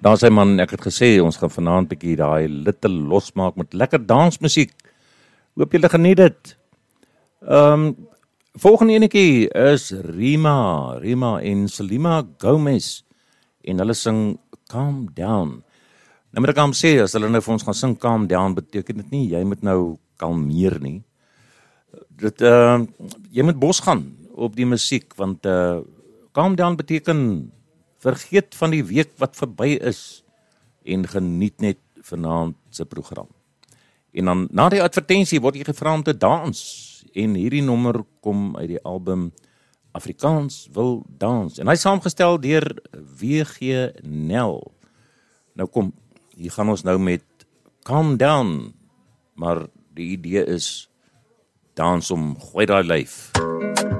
Daar sê man, ek het gesê, ons gaan vanaand bietjie daai litte losmaak met lekker dansmusiek. Hoop julle geniet dit. Volgende enetjie is Rima en Selima Gomez, en hulle sing Calm Down. Nou moet ek aan sê, as hulle nou vir ons gaan sing Calm Down, beteken dit nie, jy moet nou kalmeer nie. Jy moet bos gaan op die musiek, want Calm Down beteken vergeet van die week wat verby is en geniet net vanaand se program. En dan na die advertensie word jy gevra om te dans, en hierdie nommer kom uit die album Afrikaans wil dans, en hy is saamgestel deur W.G. Nel. Nou kom, hier gaan ons nou met Calm Down, maar die idee is dans om gooi daai lyf.